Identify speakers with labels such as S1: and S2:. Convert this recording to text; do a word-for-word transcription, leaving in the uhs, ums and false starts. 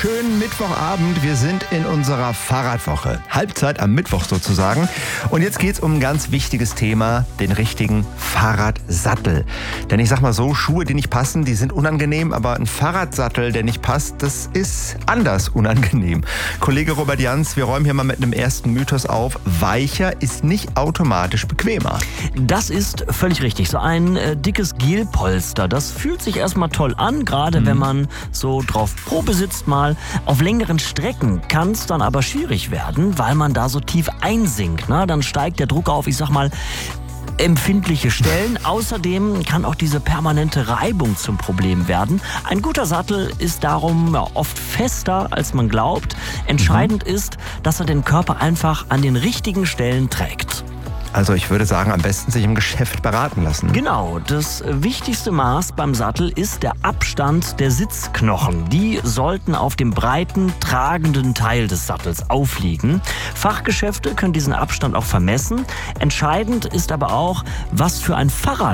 S1: schönen Mittwochabend. Wir sind in unserer Fahrradwoche. Halbzeit am Mittwoch sozusagen. Und jetzt geht's um ein ganz wichtiges Thema, den richtigen Fahrradsattel. Denn ich sag mal so, Schuhe, die nicht passen, die sind unangenehm. Aber ein Fahrradsattel, der nicht passt, das ist anders unangenehm. Kollege Robert Jans, wir räumen hier mal mit einem ersten Mythos auf. Weicher ist nicht automatisch bequemer.
S2: Das ist völlig richtig. So ein äh, dickes Gelpolster, das fühlt sich erstmal toll an, gerade mhm. wenn man so drauf Probe sitzt mal. Auf längeren Strecken kann es dann aber schwierig werden, weil man da so tief einsinkt. Ne? Dann steigt der Druck auf, ich sag mal, empfindliche Stellen. Außerdem kann auch diese permanente Reibung zum Problem werden. Ein guter Sattel ist darum ja, oft fester, als man glaubt. Entscheidend mhm. ist, dass er den Körper einfach an den richtigen Stellen trägt.
S1: Also ich würde sagen, am besten sich im Geschäft beraten lassen.
S2: Genau, das wichtigste Maß beim Sattel ist der Abstand der Sitzknochen. Die sollten auf dem breiten, tragenden Teil des Sattels aufliegen. Fachgeschäfte können diesen Abstand auch vermessen. Entscheidend ist aber auch, was für ein Fahrrad